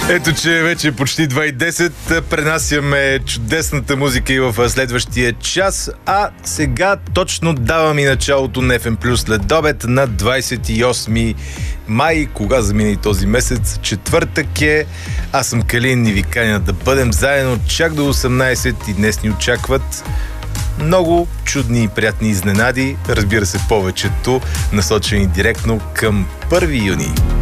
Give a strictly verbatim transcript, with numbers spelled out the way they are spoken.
Ето, че вече е почти два и десет. Пренасяме чудесната музика и в следващия час. А сега точно давам и началото на еф ем Плюс след обед на двадесет и осми май. Кога замина и този месец? Четвъртък е. Аз съм Калин и ви каня да бъдем заедно чак до осемнадесет и днес ни очакват много чудни и приятни изненади. Разбира се, повечето насочени директно към първи юни.